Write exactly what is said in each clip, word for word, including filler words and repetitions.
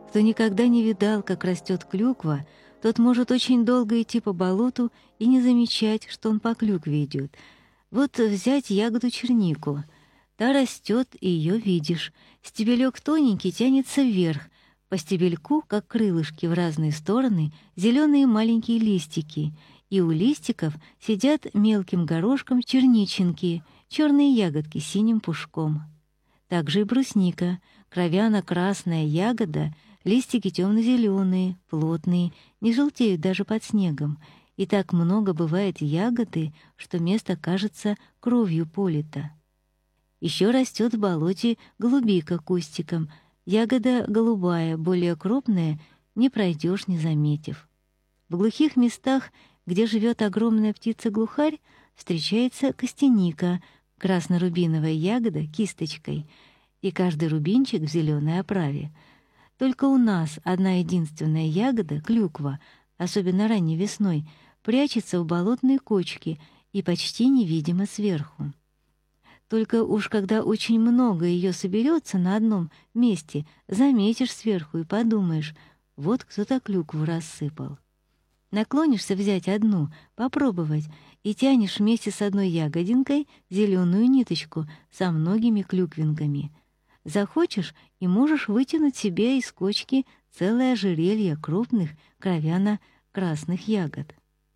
Кто никогда не видал, как растет клюква, тот может очень долго идти по болоту и не замечать, что он по клюкве идет. Вот взять ягоду чернику. Та растет, и ее видишь. Стебелек тоненький тянется вверх. По стебельку, как крылышки в разные стороны, зеленые маленькие листики. И у листиков сидят мелким горошком черничинки, черные ягодки с синим пушком. Также и брусника. Кровяно-красная ягода, листики темно-зеленые, плотные, не желтеют даже под снегом. И так много бывает ягоды, что место кажется кровью полито. Еще растет в болоте голубика кустиком. Ягода голубая, более крупная, не пройдешь, не заметив. В глухих местах, где живет огромная птица-глухарь, встречается костяника, красно-рубиновая ягода кисточкой, и каждый рубинчик в зеленой оправе. Только у нас одна единственная ягода, клюква, особенно ранней весной, прячется в болотные кочки и почти невидима сверху. Только уж когда очень много ее соберется на одном месте, заметишь сверху и подумаешь, вот кто-то клюкву рассыпал. Наклонишься взять одну, попробовать, и тянешь вместе с одной ягодинкой зеленую ниточку со многими клюквинками. Захочешь и можешь вытянуть себе из кочки целое ожерелье крупных кровяно-красных ягод.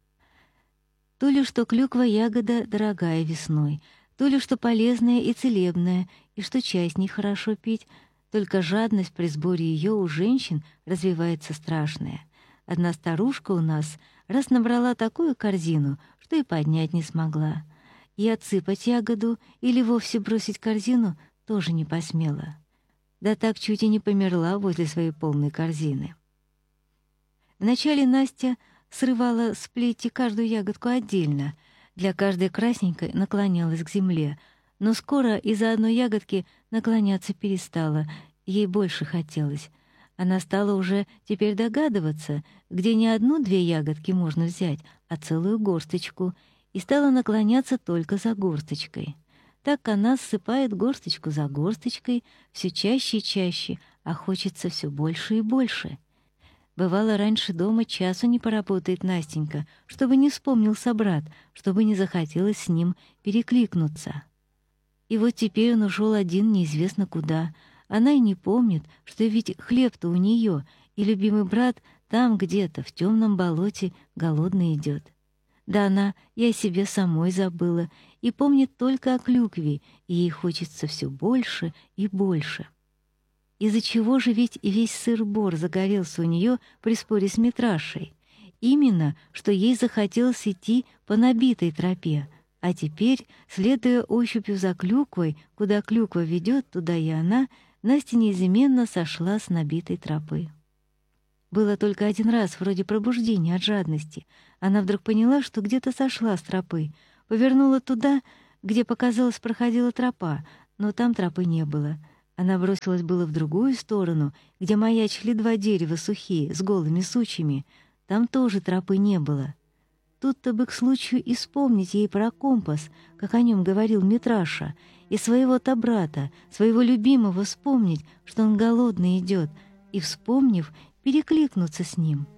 То ли что клюква-ягода дорогая весной, то ли что полезная и целебная, и что чай с ней хорошо пить, только жадность при сборе ее у женщин развивается страшная. Одна старушка у нас раз набрала такую корзину, что и поднять не смогла. И отсыпать ягоду или вовсе бросить корзину тоже не посмела. Да так чуть и не померла возле своей полной корзины. Вначале Настя срывала с плети каждую ягодку отдельно, для каждой красненькой наклонялась к земле, но скоро из-за одной ягодки наклоняться перестала, ей больше хотелось. Она стала уже теперь догадываться, где не одну-две ягодки можно взять, а целую горсточку, и стала наклоняться только за горсточкой. Так она ссыпает горсточку за горсточкой все чаще и чаще, а хочется все больше и больше. Бывало, раньше дома часу не поработает Настенька, чтобы не вспомнил собрат, чтобы не захотелось с ним перекликнуться. И вот теперь он ушел один неизвестно куда. Она и не помнит, что ведь хлеб-то у нее, и любимый брат там где-то в темном болоте голодный идет. Да она и о себе самой забыла, и помнит только о клюкве, и ей хочется все больше и больше. Из-за чего же ведь весь сыр-бор загорелся у нее при споре с Митрашей? Именно, что ей захотелось идти по набитой тропе, а теперь, следуя ощупью за клюквой, куда клюква ведет, туда и она, Настя неизменно сошла с набитой тропы. Было только один раз, вроде пробуждения от жадности. Она вдруг поняла, что где-то сошла с тропы, повернула туда, где, показалось, проходила тропа, но там тропы не было. Она бросилась было в другую сторону, где маячили два дерева сухие, с голыми сучьями. Там тоже тропы не было. Тут-то бы к случаю и вспомнить ей про компас, как о нем говорил Митраша, и своего-то брата, своего любимого вспомнить, что он голодный идет, и, вспомнив, перекликнуться с ним.